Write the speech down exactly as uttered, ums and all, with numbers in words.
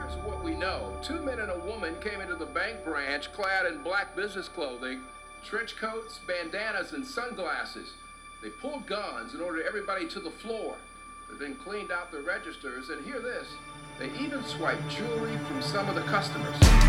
Here's what we know. Two men and a woman came into the bank branch clad in black business clothing, trench coats, bandanas, and sunglasses. They pulled guns and ordered everybody to the floor. They then cleaned out the registers, and hear this, they even swiped jewelry from some of the customers.